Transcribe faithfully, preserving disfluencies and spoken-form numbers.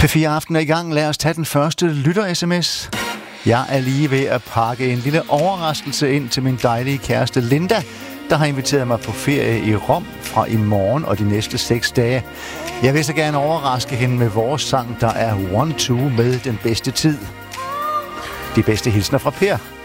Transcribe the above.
P fire Aften er i gang. Lad os tage den første lytter-sms. Jeg er lige ved at pakke en lille overraskelse ind til min dejlige kæreste Linda, der har inviteret mig på ferie i Rom fra i morgen og de næste seks dage. Jeg vil så gerne overraske hende med vores sang, der er One Two med den bedste tid. De bedste hilsner fra Per.